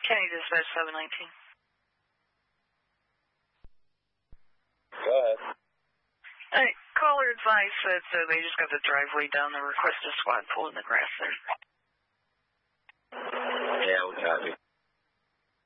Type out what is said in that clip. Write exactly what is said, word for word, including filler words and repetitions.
County Dispatch seven nineteen. Go ahead. Hey, caller advice said so they just got the driveway down the requested squad pull in the grass there. Yeah, we copy.